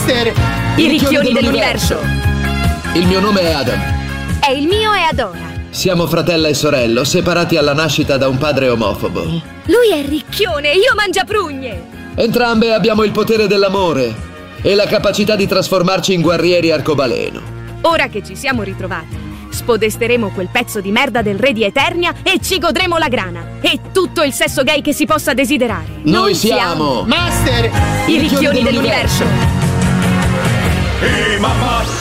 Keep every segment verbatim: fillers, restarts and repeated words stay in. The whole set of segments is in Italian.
Master! I ricchioni dell'universo! Il mio nome è Adam. E il mio è Adora. Siamo fratello e sorello, separati alla nascita da un padre omofobo. Lui è ricchione e io mangiaprugne. Entrambe abbiamo il potere dell'amore e la capacità di trasformarci in guerrieri arcobaleno. Ora che ci siamo ritrovati, spodesteremo quel pezzo di merda del re di Eternia e ci godremo la grana e tutto il sesso gay che si possa desiderare. Noi, Noi siamo... Master! I, I ricchioni dell'universo! Ehi, mamma!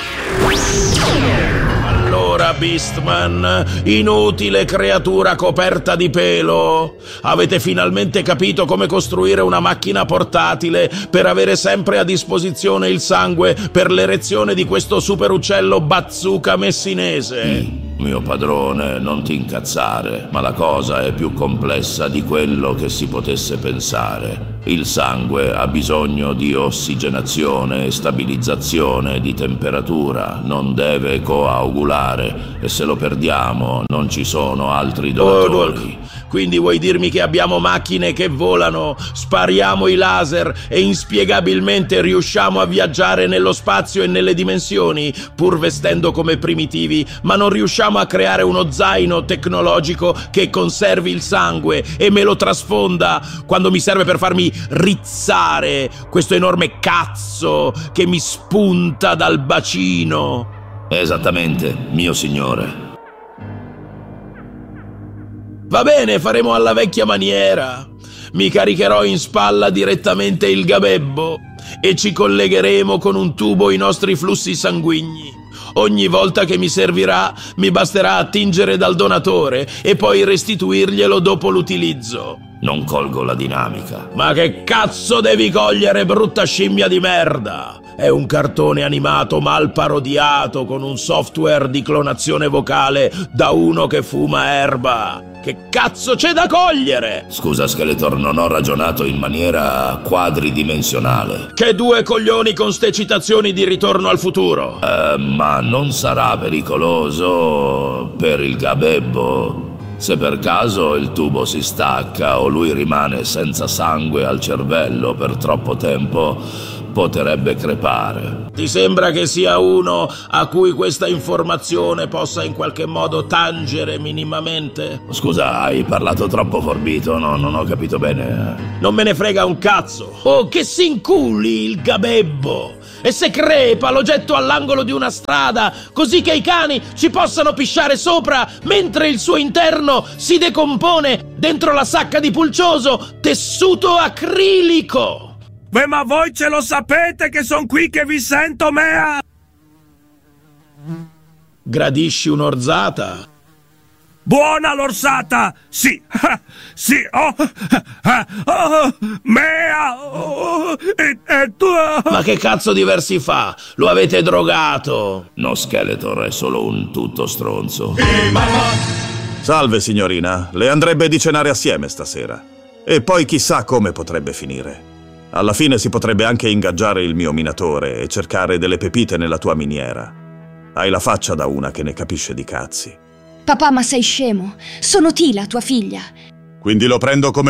Allora, Beastman, inutile creatura coperta di pelo, avete finalmente capito come costruire una macchina portatile per avere sempre a disposizione il sangue per l'erezione di questo super uccello bazooka messinese? Mm. Mio padrone, non ti incazzare, ma la cosa è più complessa di quello che si potesse pensare. Il sangue ha bisogno di ossigenazione e stabilizzazione di temperatura, non deve coagulare e se lo perdiamo non ci sono altri donatori. Oh, quindi vuoi dirmi che abbiamo macchine che volano, spariamo i laser e inspiegabilmente riusciamo a viaggiare nello spazio e nelle dimensioni, pur vestendo come primitivi, ma non riusciamo a creare uno zaino tecnologico che conservi il sangue e me lo trasfonda quando mi serve per farmi rizzare questo enorme cazzo che mi spunta dal bacino? Esattamente, mio signore. Va bene, faremo alla vecchia maniera. Mi caricherò in spalla direttamente il gabebbo e ci collegheremo con un tubo i nostri flussi sanguigni. Ogni volta che mi servirà, mi basterà attingere dal donatore e poi restituirglielo dopo l'utilizzo. Non colgo la dinamica. Ma che cazzo devi cogliere, brutta scimmia di merda? È un cartone animato mal parodiato con un software di clonazione vocale da uno che fuma erba. Che cazzo c'è da cogliere? Scusa, Skeletor, non ho ragionato in maniera quadridimensionale. Che due coglioni con ste citazioni di Ritorno al futuro. Eh, ma non sarà pericoloso per il gabebbo? Se per caso il tubo si stacca o lui rimane senza sangue al cervello per troppo tempo, potrebbe crepare. Ti sembra che sia uno a cui questa informazione possa in qualche modo tangere minimamente? Scusa, hai parlato troppo forbito, no, non ho capito bene. Non me ne frega un cazzo. Oh, che si inculi il gabebbo! E se crepa lo getto all'angolo di una strada, così che i cani ci possano pisciare sopra mentre il suo interno si decompone dentro la sacca di pulcioso tessuto acrilico. Beh, ma voi ce lo sapete che son qui che vi sento, mea! Gradisci un'orzata? Buona l'orsata! Sì! Sì! Oh! Oh! Mea! Oh, e, e tu... Ma che cazzo di versi fa? Lo avete drogato? No, Skeletor è solo un tutto stronzo. Salve, signorina. Le andrebbe di cenare assieme stasera. E poi chissà come potrebbe finire. Alla fine si potrebbe anche ingaggiare il mio minatore e cercare delle pepite nella tua miniera. Hai la faccia da una che ne capisce di cazzi. Papà, ma sei scemo? Sono Tila, tua figlia. Quindi lo prendo come